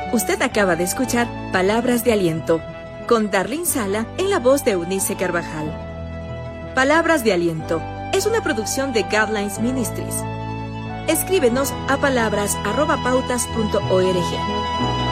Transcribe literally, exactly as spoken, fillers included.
Usted acaba de escuchar Palabras de Aliento, con Darlene Sala en la voz de Eunice Carvajal. Palabras de Aliento es una producción de Guidelines Ministries. Escríbenos a palabras arroba pautas punto org.